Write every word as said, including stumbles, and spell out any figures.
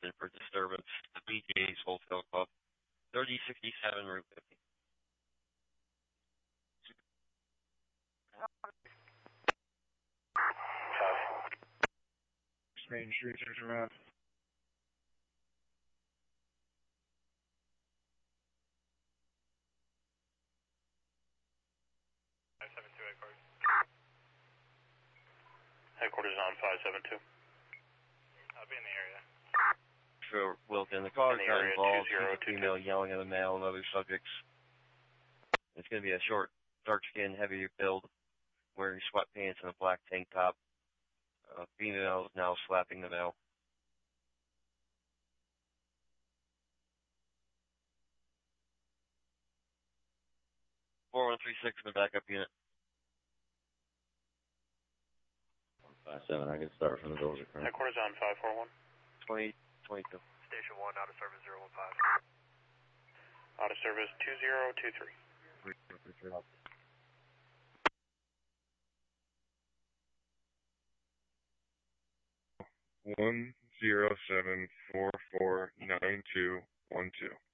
in for disturbance. The B J's Wholesale Club, thirty sixty-seven Route fifty. Main Street, turn around. five seven two headquarters. Headquarters on five seven two. I'll be in the area. Sure, Wilton, the car In the got area, involved. two zero She's a two two. female yelling at a male and other subjects. It's going to be a short, dark-skinned, heavy build, wearing sweatpants and a black tank top. Uh, female is now slapping the male. four one three six in the backup unit. one five seven, I can start from the doors of current. Headquarters on five four one. twenty twenty-two. Station one, out of service zero one five. Out of service two zero two three. One zero seven four four nine two one two.